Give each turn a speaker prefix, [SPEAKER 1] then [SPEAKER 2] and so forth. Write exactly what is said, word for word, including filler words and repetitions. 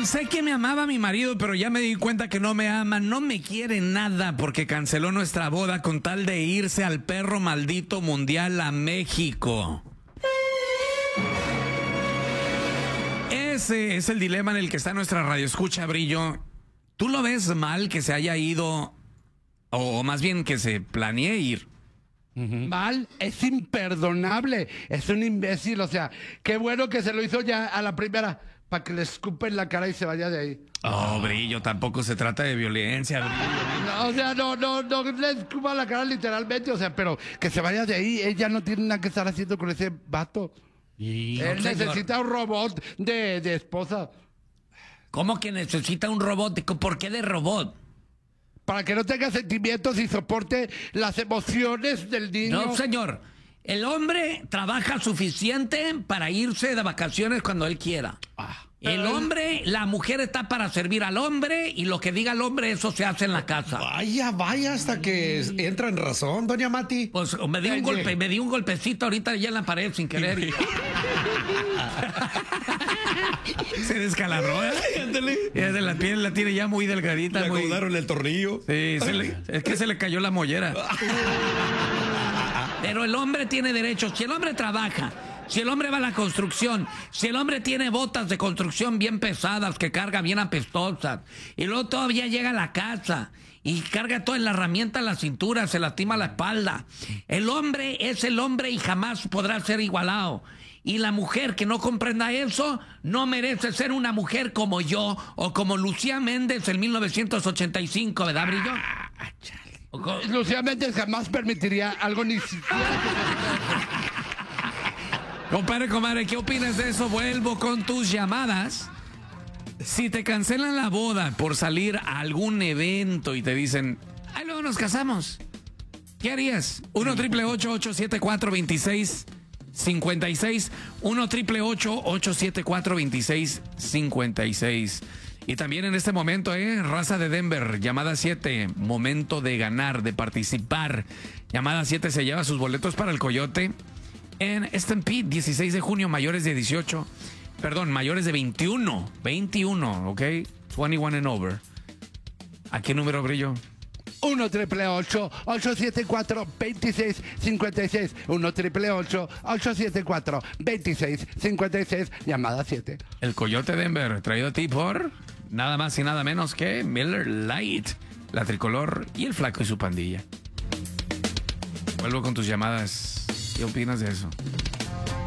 [SPEAKER 1] Pensé que me amaba mi marido, pero ya me di cuenta que no me ama, no me quiere nada porque canceló nuestra boda con tal de irse al perro maldito mundial a México. Ese es el dilema en el que está nuestra radioescucha, Brillo. ¿Tú lo ves mal que se haya ido, o más bien que se planee ir?
[SPEAKER 2] Uh-huh. Mal, es imperdonable, es un imbécil, o sea, qué bueno que se lo hizo ya a la primera, para que le escupen la cara y se vaya de ahí.
[SPEAKER 1] Oh, Brillo, tampoco se trata de violencia, Brillo.
[SPEAKER 2] No, o sea, no, no, no le escupa la cara literalmente, o sea, pero que se vaya de ahí, ella no tiene nada que estar haciendo con ese vato. Y él no, necesita un robot de, de esposa.
[SPEAKER 1] ¿Cómo que necesita un robot? ¿Por qué de robot?
[SPEAKER 2] Para que no tenga sentimientos y soporte las emociones del niño.
[SPEAKER 1] No, señor. El hombre trabaja suficiente para irse de vacaciones cuando él quiera. Ah, el hombre, la mujer está para servir al hombre y lo que diga el hombre, eso se hace en la casa.
[SPEAKER 3] Vaya, vaya, hasta que entra en razón, doña Mati.
[SPEAKER 1] Pues me di un golpe, me di un golpecito ahorita ya en la pared sin querer. Se descalabró, ¿eh? De la piel la tiene ya muy delgadita.
[SPEAKER 3] Le
[SPEAKER 1] muy...
[SPEAKER 3] acomodaron el tornillo.
[SPEAKER 1] Sí, se le... es que se le cayó la mollera. Pero el hombre tiene derechos. Si el hombre trabaja, si el hombre va a la construcción, si el hombre tiene botas de construcción bien pesadas que carga bien apestosas, y luego todavía llega a la casa y carga toda la herramienta en la cintura, se lastima la espalda. El hombre es el hombre y jamás podrá ser igualado. Y la mujer que no comprenda eso no merece ser una mujer como yo o como Lucía Méndez en mil novecientos ochenta y cinco, ¿verdad, Brillo?
[SPEAKER 2] Ah, Lucía Méndez jamás permitiría algo ni siquiera.
[SPEAKER 1] Compadre, comadre, ¿qué opinas de eso? Vuelvo con tus llamadas. Si te cancelan la boda por salir a algún evento y te dicen, ay, luego nos casamos, ¿qué harías? uno triple ocho ocho siete cuatro dos seis cinco seis, uno triple ocho ocho siete cuatro dos seis cinco seis. Y también en este momento, eh, raza de Denver, llamada siete, momento de ganar, de participar. Llamada siete se lleva sus boletos para el Coyote en Stampede, dieciséis de junio, mayores de dieciocho, perdón, mayores de veintiuno, veintiuno, ok, veintiuno and over. ¿A qué número, Brillo?
[SPEAKER 2] uno triple ocho ocho siete cuatro dos seis cinco seis, uno triple ocho ocho siete cuatro dos seis cinco seis, llamada siete.
[SPEAKER 1] El Coyote Denver, traído a ti por nada más y nada menos que Miller Lite, la tricolor y el flaco y su pandilla. Vuelvo con tus llamadas. ¿Qué opinas de eso?